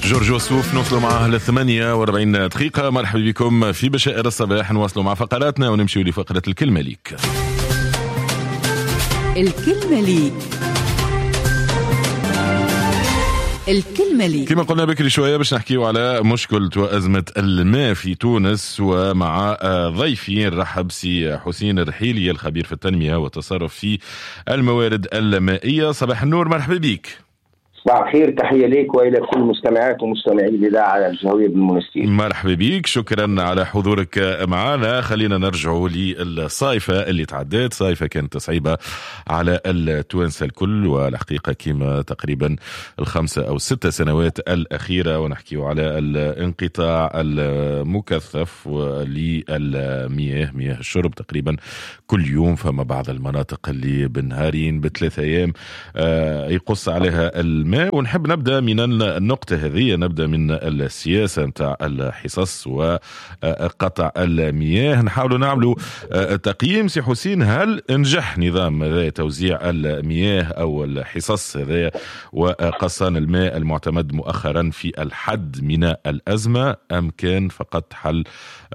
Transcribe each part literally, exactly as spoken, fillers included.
جورج وسوف نوصلوا معاه للثمانية واربعين دقيقة. مرحبا بكم في بشائر الصباح. نواصلوا مع فقراتنا ونمشي لفقرة الكلمة ليك. الكلمة ليك الكلمة ليك كما قلنا بكري شوية باش نحكيو على مشكلة وأزمة الماء في تونس، ومع ضيفي نرحب سي حسين الرحيلي الخبير في التنمية والتصرف في الموارد المائية. صباح النور، مرحبا بك. صباح الخير، تحية ليك وإلى كل مستمعات ومستمعي الإذاعة الجهوية بالمنستير. مرحبا بك، شكرا على حضورك معنا. خلينا نرجعوا للصيفة اللي تعدت. صيفة كانت صعيبة على التوانسة الكل، والحقيقة كما تقريبا الخمسة أو ستة سنوات الأخيرة، ونحكيو على الانقطاع المكثف للمياه، مياه الشرب تقريبا كل يوم. فما بعض المناطق اللي بنهارين بثلاثة أيام يقص عليها الماء. ونحب نبدأ من النقطة هذه، نبدأ من السياسة نتاع الحصص وقطع المياه. نحاول نعملوا تقييم سي حسين، هل نجح نظام هذا توزيع المياه أو الحصص هذا وقصان الماء المعتمد مؤخرا في الحد من الأزمة، أم كان فقط حل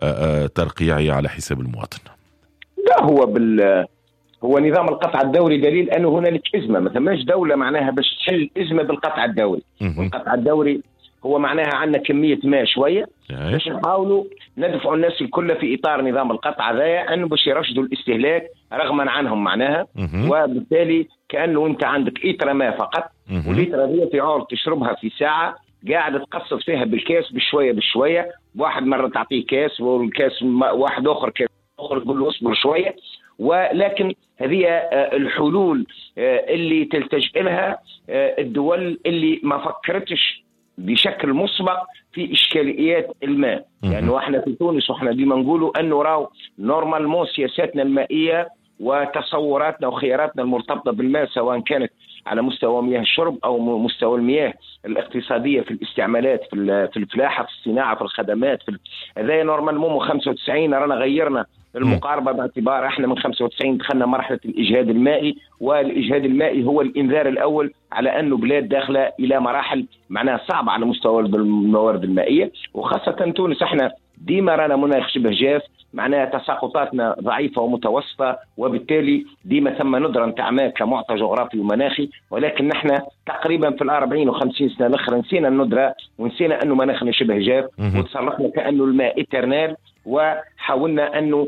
ترقيعي على حساب المواطن؟ لا، هو بال هو نظام القطع الدوري دليل أنه هنالك أزمة. ما ثماش دولة معناها باش تحل الأزمة بالقطع الدوري. والقطع الدوري هو معناها عندنا كمية ماء شوية باش نحاولوا ندفعوا الناس الكل في إطار نظام القطع هذايا أنه باش يرشدوا الاستهلاك رغما عنهم معناها. وبالتالي كأنه أنت عندك إطرة ماء فقط، والإطرة هذه تعود تشربها في ساعة، قاعد تقصد فيها بالكاس بشوية بشوية. واحد مرة تعطيه كاس والكاس واحد آخر كاس آخر تقول له اصبر شوية. ولكن هذه الحلول اللي تلتجئ لها الدول اللي ما فكرتش بشكل مسبق في إشكاليات الماء. لأنه يعني احنا في تونس واحنا ديما نقولوا أنه راو نورمال مو سياساتنا المائية وتصوراتنا وخياراتنا المرتبطة بالماء، سواء كانت على مستوى مياه الشرب أو مستوى المياه الاقتصادية في الاستعمالات في الفلاحة في الصناعة في الخدمات في هذا نورمال مو خمسة وتسعين. رانا غيرنا المقاربة باعتبار احنا من خمسة وتسعين دخلنا مرحلة الإجهاد المائي، والإجهاد المائي هو الإنذار الأول على أنه بلاد داخلة إلى مراحل معناها صعبة على مستوى الموارد المائية. وخاصة تونس احنا ديما رانا مناخ شبه جاف، معناها تساقطاتنا ضعيفة ومتوسطة، وبالتالي ديما ثم ندرة نتاع ماء كمعطى جغرافي ومناخي. ولكن نحن تقريبا في الأربعين وخمسين سنة الأخرى نسينا الندرة ونسينا أنه مناخنا شبه جاف، وتصرفنا كأنه الماء إترنال، وحاولنا أنه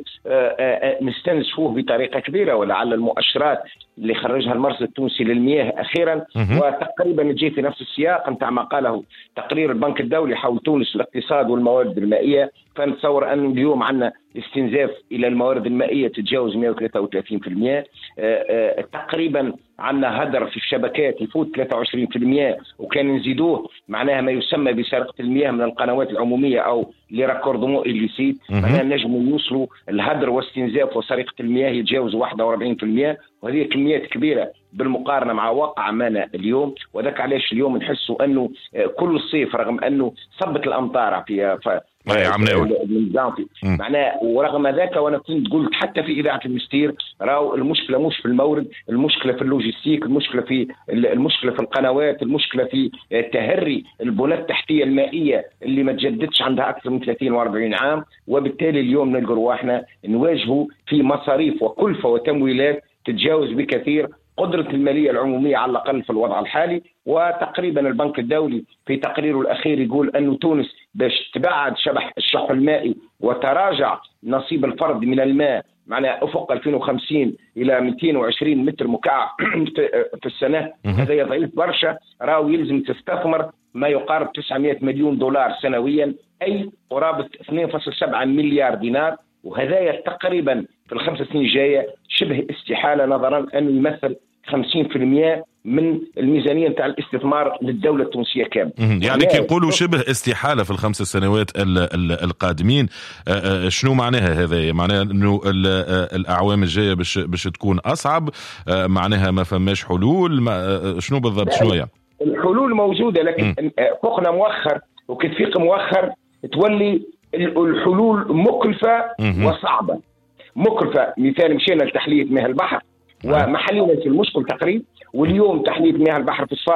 نستنزفوه بطريقة كبيرة. ولعل المؤشرات اللي خرجها المرصد التونسي للمياه أخيرا وتقريبا تجي في نفس السياق نتاع ما قاله تقرير البنك الدولي حول تونس الاقتصاد والموارد المائية. فنتصور أن اليوم عندنا استنزاف إلى الموارد المائية تتجاوز مئة وثلاثة وثلاثين بالمئة. تقريبا عندنا هدر في الشبكات يفوت ثلاثة وعشرين بالمئة، وكان نزيدوه معناها ما يسمى بسرقة المياه من القنوات العمومية أو لراكوردمون إليسيت. معناها نجموا يوصلوا الهدر واستنزاف وسرقة المياه يتجاوز واحد وأربعين بالمئة، وهذه كميات كبيرة بالمقارنة مع واقع مانا اليوم. وذاك علاش اليوم نحسوا أنه كل الصيف رغم أنه صبت الأمطار في معناه، ورغم ذاك وانا كنت قلت حتى في اذاعه المستير راو المشكله مش في المورد، المشكله في اللوجستيك، المشكله في المشكله في القنوات، المشكله في تهري البنى التحتيه المائيه اللي ما تجددش عندها اكثر من ثلاثين وأربعين عام. وبالتالي اليوم نلقى رواحنا نواجهوا في مصاريف وكلفه وتمويلات تتجاوز بكثير قدرة المالية العمومية على الأقل في الوضع الحالي. وتقريبا البنك الدولي في تقريره الأخير يقول أنه تونس باش تبعد شبح الشح المائي وتراجع نصيب الفرد من الماء معناها أفق ألفين وخمسين إلى مئتين وعشرين متر مكعب في السنة. هذا ضعيف برشا، راو يلزم تستثمر ما يقارب تسعمئة مليون دولار سنويا، أي قرابة اثنين فاصلة سبعة مليار دينار. وهذا تقريبا في الخمس سنين الجاية شبه استحالة نظرا أنه يمثل خمسين بالمئة من الميزانية نتاع الاستثمار للدولة التونسية كامل. يعني كي يقولوا شبه استحالة في الخمس سنوات القادمين، شنو معناها هذا؟ معناها أنه الأعوام الجاية بش, بش تكون أصعب، معناها ما فماش حلول، شنو بالضبط؟ شنو يعني؟ الحلول موجودة لكن فوقنا مؤخر وكتفيق مؤخر تولي الحلول مكلفة وصعبة. مكلفة مثال مشينا لتحلية مياه البحر وما حلينا في المشكل تقريبا، واليوم تحلية مياه البحر في الصاقس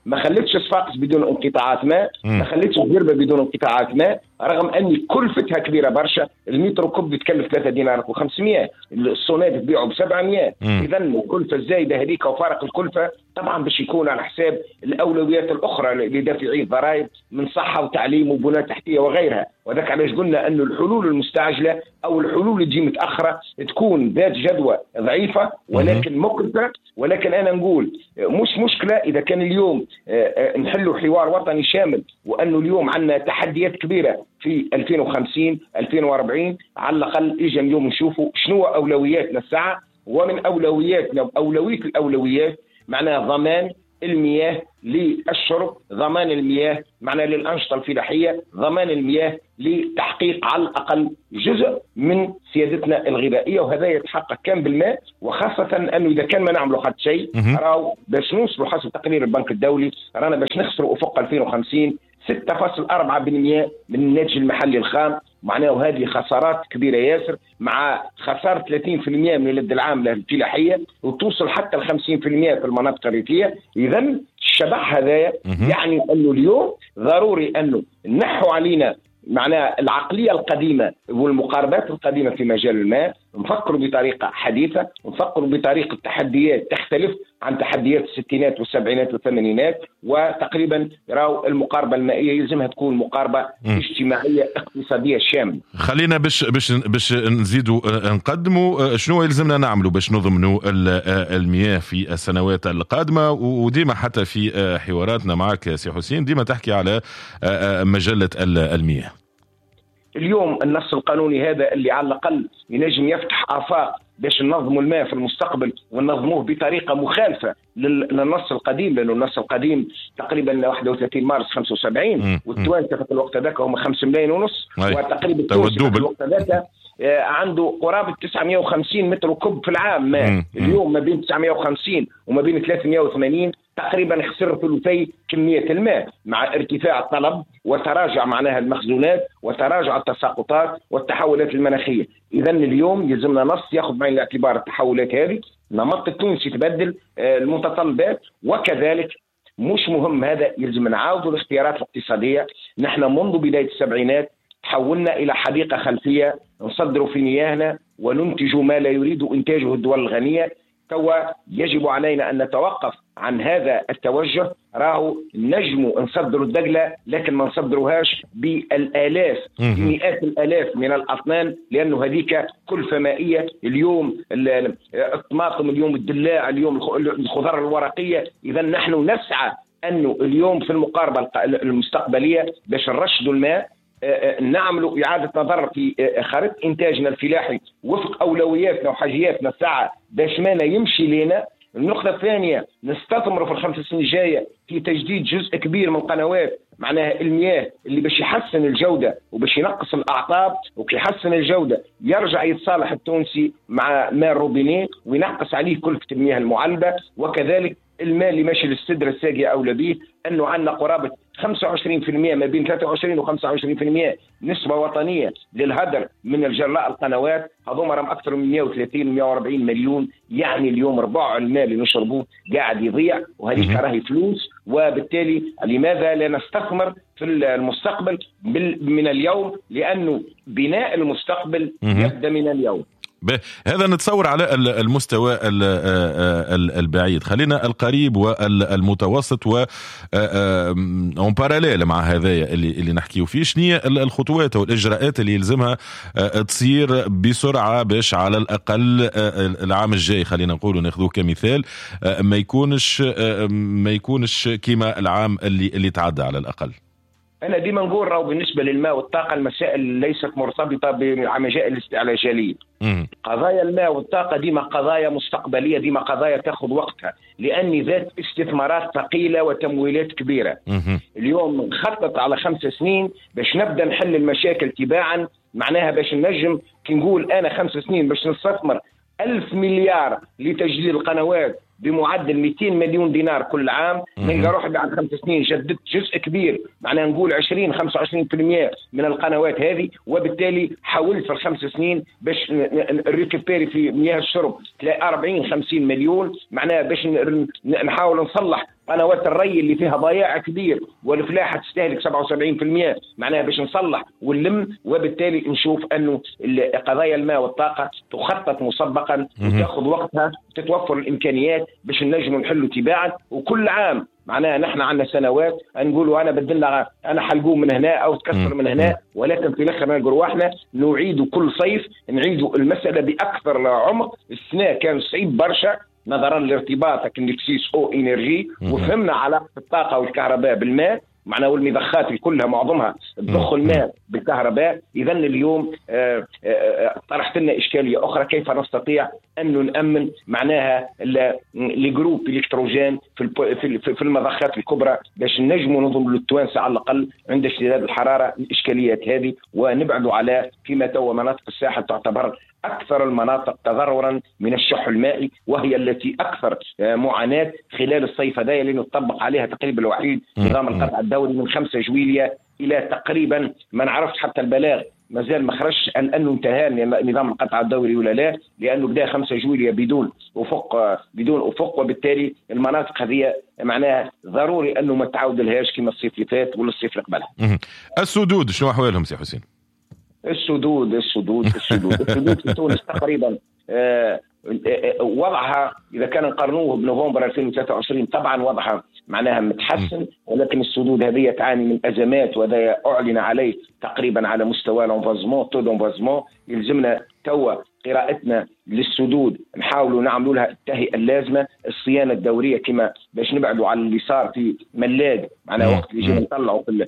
ما خلتش صفاقس بدون انقطاعات ماء، ما خلتش الجربه بدون انقطاعات ماء، رغم ان كلفتها كبيره برشا. المتر كوب بيتكلف ثلاثة دينار وخمسمائة، الصونات تبيعوا ب سبعمائة. اذا الكلفه الزايده هذيك وفارق الكلفه طبعا باش يكون على حساب الاولويات الاخرى لدافعي الضرائب من صحه وتعليم وبنى تحتيه وغيرها. وذاك علاش قلنا انه الحلول المستعجله او الحلول اللي تجي متاخره تكون ذات جدوى ضعيفه ولكن مكلفه. ولكن انا نقول مش مشكله اذا كان اليوم نحلوا حوار وطني شامل، وانه اليوم عندنا تحديات كبيره في ألفين وخمسين ألفين وأربعين، على الاقل اجا اليوم نشوفوا شنو اولوياتنا الساعه. ومن اولوياتنا واولويه الاولويات معناها ضمان المياه للشرب، ضمان المياه معناها للأنشطة الفلاحية، ضمان المياه لتحقيق على الأقل جزء من سيادتنا الغذائية، وهذا يتحقق كان بالماء. وخاصة أنه إذا كان ما نعملوا حتى شيء راهو باش نوصلوا حسب تقرير البنك الدولي رانا باش نخسروا أفق ألفين وخمسين ستة فاصلة أربعة بالمئة من الناتج المحلي الخام. معناه هذه خسارات كبيرة ياسر، مع خسارة ثلاثين بالمئة من اليد العاملة الفلاحية وتوصل حتى ل خمسين بالمئة في المناطق الريفية. إذا الشبح هذايا يعني أنه اليوم ضروري أنه نحو علينا معناها العقلية القديمة والمقاربات القديمة في مجال الماء، نفكروا بطريقة حديثة، نفكروا بطريقة تحديات تختلف عن تحديات الستينات والسبعينات والثمانينات. وتقريبا راو المقاربة المائية يلزمها تكون مقاربة م. اجتماعية اقتصادية شاملة. خلينا باش باش باش نزيدوا نقدموا شنو يلزمنا نعملوا باش نضمنوا المياه في السنوات القادمة. وديما حتى في حواراتنا معك سي حسين ديما تحكي على مجلة المياه. اليوم النص القانوني هذا اللي على الأقل ينجم يفتح آفاق باش ننظموا الماء في المستقبل وننظموه بطريقة مخالفة للنص القديم، لأنه النص القديم تقريبا واحد وثلاثين مارس خمسة وسبعين والتوانسة في الوقت ذاك هم خمسة ملايين ونص، وتقريبا التوانسة في الوقت ذاك عنده قرابة تسعمائة وخمسين متر كوب في العام ماء. اليوم ما بين تسعمائة وخمسين وما بين ثلاثمائة وثمانين تقريبا خسر ثلثي كمية الماء، مع ارتفاع الطلب وتراجع معناها المخزونات وتراجع التساقطات والتحولات المناخية. إذا اليوم يلزمنا نص يأخذ بعين الاعتبار التحولات هذه، نمط التونسي تبدل المتطلبات، وكذلك مش مهم هذا يلزم نعاودوا الاختيارات الاقتصادية. نحن منذ بداية السبعينات تحولنا إلى حديقة خلفية نصدر في مياهنا وننتج ما لا يريد إنتاجه الدول الغنية. توا يجب علينا أن نتوقف عن هذا التوجه. راهو نجم نصدر الدجلة لكن ما نصدروهاش بالآلاف بمئات الآلاف من الأطنان، لأنه هذيك كلفة مائية. اليوم الطماطم، اليوم الدلاع، اليوم الخضار الورقية. إذا نحن نسعى أنه اليوم في المقاربة المستقبلية باش نرشدوا الماء، نعملوا إعادة نظر في خريطة إنتاجنا الفلاحي وفق أولوياتنا وحاجياتنا الساعة باش ما يمشي لنا. النقطة الثانية نستثمر في الخمس سنين الجاية في تجديد جزء كبير من قنوات معناها المياه اللي باش يحسن الجودة وباش ينقص الأعطاب، وكي يحسن الجودة يرجع يتصالح التونسي مع ماء الروبينيه وينقص عليه كلفة المياه المعلبة. وكذلك الماء اللي ماشي للسدرة الساقية أولى به، أنه عندنا قرابة خمسة وعشرين بالمئة ما بين ثلاثة وعشرين وخمسة وعشرين بالمئة نسبة وطنية للهدر من الجراء القنوات. هذوما راهم أكثر من مئة وثلاثين مئة وأربعين مليون، يعني اليوم ربع الماء اللي نشربوه قاعد يضيع، وهذه راهي فلوس. وبالتالي لماذا لا نستثمر في المستقبل من اليوم؟ لأنه بناء المستقبل يبدأ من اليوم. هذا نتصور على المستوى البعيد. خلينا القريب والمتوسط و اون باراليل مع هذايا اللي اللي نحكيو فيه. شنو الخطوات والاجراءات اللي يلزمها تصير بسرعه باش على الاقل العام الجاي خلينا نقولوا ناخذوه كمثال ما يكونش ما يكونش كيما العام اللي اللي تعدى على الاقل؟ أنا ديما نقول راهو بالنسبة للماء والطاقة المسائل ليست مرتبطة بعمجاء الاستعجالية. قضايا الماء والطاقة ديما قضايا مستقبلية، ديما قضايا تأخذ وقتها، لأن ذات استثمارات ثقيلة وتمويلات كبيرة. اليوم نخطط على خمس سنين باش نبدأ نحل المشاكل تباعا. معناها باش نجم كي نقول أنا خمس سنين باش نستثمر ألف مليار لتجديد القنوات بمعدل مئتين مليون دينار كل عام، نلقى روحي بعد خمس سنين جددت جزء كبير، معناها نقول عشرين خمسة وعشرين بالمئة من القنوات هذه. وبالتالي حاولت في الخمس سنين باش نريكبيري في مياه الشرب تلاقي أربعين خمسين مليون، معناها باش نحاول نصلح قنوات الري اللي فيها ضياع كبير والفلاحه تستهلك سبعة وسبعين بالمئة معناها باش نصلح ونلم، وبالتالي نشوف انه قضايا الماء والطاقه تخطط مسبقا وتاخذ وقتها، تتوفر الامكانيات باش نجموا نحلوا تباعا. وكل عام معناها نحن عندنا سنوات نقولوا انا بدنا انا حلقوه من هنا او تكسر من هنا، ولكن في الاخر نقولوا احنا نعيد كل صيف نعيد المساله باكثر عمق. السنه كان صعيب برشا نظرا لارتباطك اندكسيس او انرجي، وفهمنا علاقه الطاقه والكهرباء بالماء معناه، والمضخات كلها معظمها تضخ الماء بالكهرباء. اذا اليوم آآ آآ طرحت لنا اشكاليه اخرى، كيف نستطيع ان نامن معناها الجروب الكتروجين في في المضخات الكبرى باش نجموا ننظم للتوانسه على الاقل عند اشتداد الحراره الاشكاليات هذه، ونبعدوا على فيما توا مناطق الساحل تعتبر أكثر المناطق تضررا من الشح المائي، وهي التي أكثر معاناة خلال الصيف هذا، لأنه تطبق عليها تقريبا الوحيد نظام القطع الدوري من خمسة جويلية إلى تقريبا ما نعرفش حتى البلاغ مازال ما خرجش أن أنه انتهى نظام القطع الدوري ولا لا، لأنه بدا خمسة جويلية بدون أفق بدون أفق وبالتالي المناطق هذه معناها ضروري أنه ما تعود لهاش كما الصيف اللي فات ولا الصيف اللي قبلها. السدود شنو أحوالهم سي حسين؟ السدود السدود السدود السدود في تونس تقريبا آه وضعها إذا كان نقارنوه بنوفمبر ألفين وثلاثة وعشرين طبعا وضعها معناها متحسن، ولكن السدود هذه تعاني من أزمات، وهذا أعلن عليه تقريبا على مستوى الانفازمون تو دونفازمون. يلزمنا توا قراءتنا للسدود نحاولوا نعملوا لها التهيئة اللازمة، الصيانة الدورية كما باش نبعدوا على اللي صار في ملاذ معناها وقت اللي جينا نطلعوا في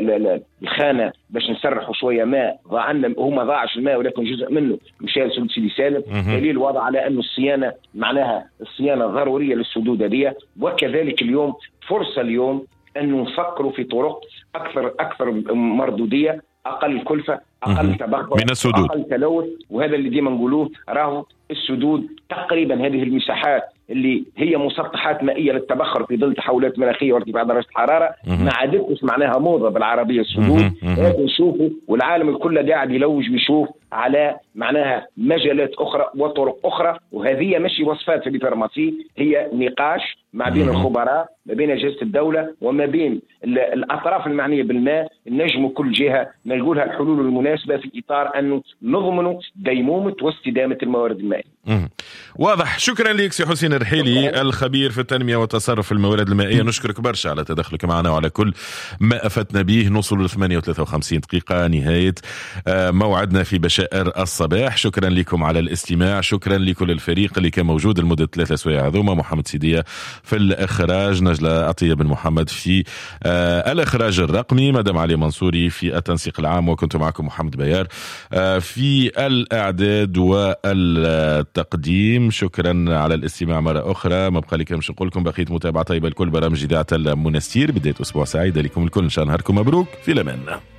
الخانة باش نسرحوا شوية ماء ضاع لنا، هو ما ضاعش الماء ولكن جزء منه مشى لسدود سيدي سالم. دليل واضح على أنه الصيانة معناها الصيانة ضرورية للسدود هذه. وكذلك اليوم فرصة اليوم أن نفكروا في طرق أكثر أكثر مردودية، أقل كلفة، أقل تبخر، من السدود، أقل تلوث. وهذا اللي ديما نقولوه، راهو السدود تقريبا هذه المساحات اللي هي مسطحات مائية للتبخر في ظل تحولات مناخية وارتفاع درجة الحرارة ما عادتش معناها موضة بالعربية السدود. هذا نشوفوا والعالم الكل قاعد يلوج ويشوف على معناها مجالات أخرى وطرق أخرى، وهذه ماشي وصفات في الفارماسي، هي نقاش ما بين الخبراء ما بين أجهزة الدولة وما بين الأطراف المعنية بالماء، نجم كل جهة نلقولها الحلول المناسبة في إطار أنه نضمن ديمومة واستدامة الموارد المائية. واضح. شكرا لك سي حسين الرحيلي الخبير في التنمية والتصرف في الموارد المائية. نشكرك برشا على تدخلك معنا وعلى كل ما أفدنا به. نوصل ل ثمانية وثلاثين وخمسين دقيقة نهاية موعدنا في بشائر الصباح. شكرا لكم على الاستماع، شكرا لكل الفريق اللي كان موجود لمدة ثلاثة سوايع هذوما، محمد سيدية في الإخراج، نجلة عطية بن محمد في آه الإخراج الرقمي، مدام علي منصوري في التنسيق العام، وكنت معكم محمد بيار آه في الإعداد والتقديم. شكرا على الاستماع مرة أخرى. ما بقى لي كلمش نقول لكم بقية متابعة طيبة لكل برامج إذاعة المنستير. بداية أسبوع سعيدة لكم الكل، إن شاء الله نهاركم مبروك، في الأمان.